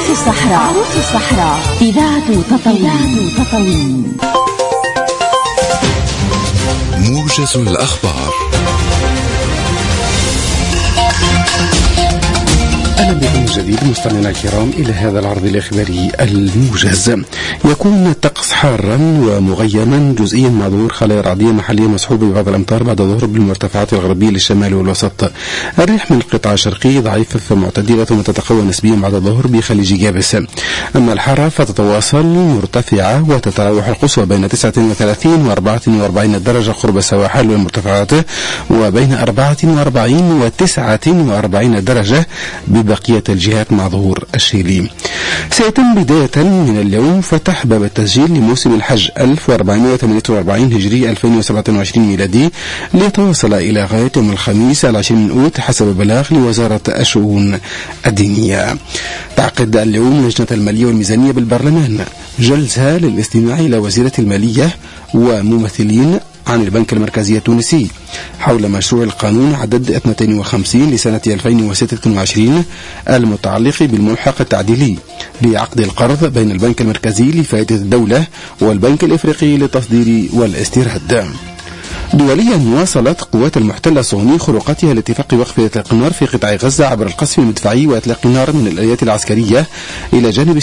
عروس الصحراء إذاعة تطاوين. موجز الأخبار. أهلا بكم من جديد مستمعينا الكرام إلى هذا العرض الإخباري الموجز. يكون الطقس حارا ومغيما جزئيا مع ظهور خلايا رعدية محلية مصحوبة ببعض الأمطار بعد ظهور بالمرتفعات الغربية للشمال والوسط. الريح من القطاع الشرقي ضعيفة ثم معتدلة ثم تتقوى نسبيا بعد الظهور بخليج جابس. أما الحرارة فتتواصل مرتفعة وتتراوح القصوى بين 39 و 44 درجة قرب السواحل والمرتفعات، وبين 44 و 49 درجة ببقية الجهات مع ظهور الشيلي. سيتم بداية من اليوم فتح باب التسجيل لموسم الحج 1448 هجري 2027 ميلادي ليتواصل إلى غاية يوم الخميس 20 أوت حسب بلاغ لوزارة الشؤون الدينية. تعقد اليوم لجنة المالية والميزانية بالبرلمان جلسة للاستماع إلى وزيرة المالية وممثلين عن البنك المركزي التونسي حول مشروع القانون عدد 52 لسنة 2026 المتعلق بالملحق التعديلي لعقد القرض بين البنك المركزي لفائدة الدولة والبنك الإفريقي للتصدير والاستيراد. دوليا واصلت قوات المحتل الصهيوني خروقاتها لاتفاق وقف إطلاق النار في قطاع غزة عبر القصف المدفعي وإطلاق النار من الآليات العسكرية إلى جانب